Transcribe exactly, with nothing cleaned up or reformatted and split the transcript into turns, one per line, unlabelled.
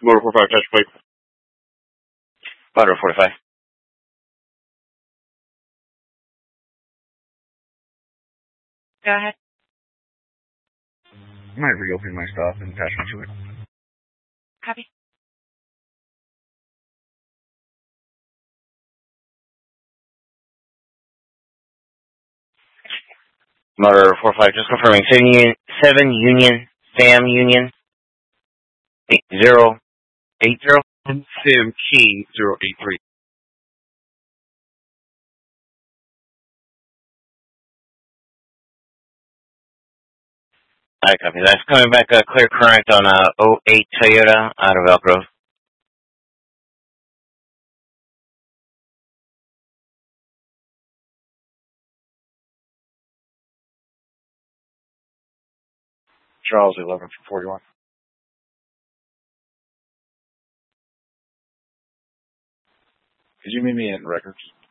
Motor forty-five, touch plate.
Motor forty-five.
Go ahead.
I might reopen my stuff and attach me to it.
Copy.
Motor forty-five, just confirming. Seven Union, seven Union, Sam Union, eight zero eight zero.
Sam King, zero eight three.
I copy. That's coming back uh, clear current on uh, oh eight Toyota out of Elk Grove.
Charles, eleven for forty-one. Could you meet me at Records?